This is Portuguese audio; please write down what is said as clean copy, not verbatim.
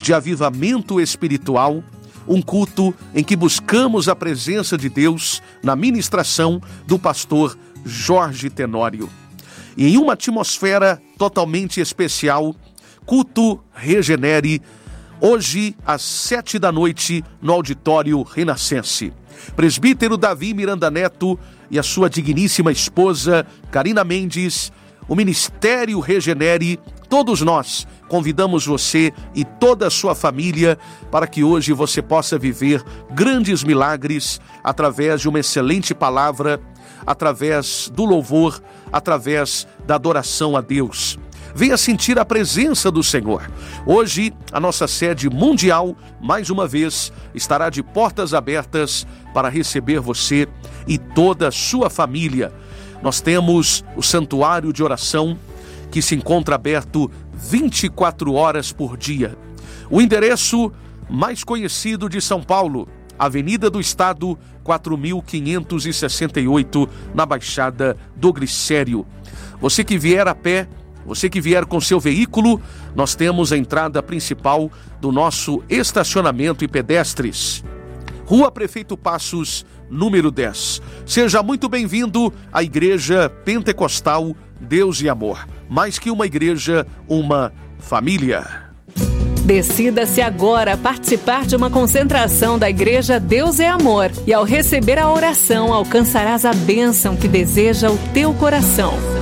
de avivamento espiritual, um culto em que buscamos a presença de Deus na ministração do pastor Jorge Tenório. E em uma atmosfera totalmente especial, culto Regenere, hoje às 19h no Auditório Renascense. Presbítero Davi Miranda Neto e a sua digníssima esposa Karina Mendes, o Ministério Regenere, todos nós convidamos você e toda a sua família para que hoje você possa viver grandes milagres através de uma excelente palavra, através do louvor, através da adoração a Deus. Venha sentir a presença do Senhor. Hoje, a nossa sede mundial, mais uma vez, estará de portas abertas para receber você e toda a sua família. Nós temos o santuário de oração, que se encontra aberto 24 horas por dia. O endereço mais conhecido de São Paulo, Avenida do Estado, 4568, na Baixada do Glicério. Você que vier a pé, você que vier com seu veículo, nós temos a entrada principal do nosso estacionamento e pedestres. Rua Prefeito Passos, número 10. Seja muito bem-vindo à Igreja Pentecostal Deus e Amor. Mais que uma igreja, uma família. Decida-se agora a participar de uma concentração da Igreja Deus é Amor. E ao receber a oração, alcançarás a bênção que deseja o teu coração.